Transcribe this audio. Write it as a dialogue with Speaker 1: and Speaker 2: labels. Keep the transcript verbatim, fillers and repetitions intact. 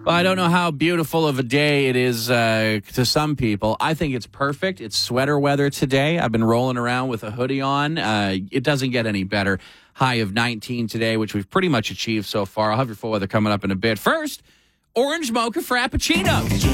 Speaker 1: Well, I don't know how beautiful of a day it is uh, to some people. I think it's perfect. It's sweater weather today. I've been rolling around with a hoodie on. Uh, it doesn't get any better. High of nineteen today, which we've pretty much achieved so far. I'll have your full weather coming up in a bit. First, orange mocha frappuccino.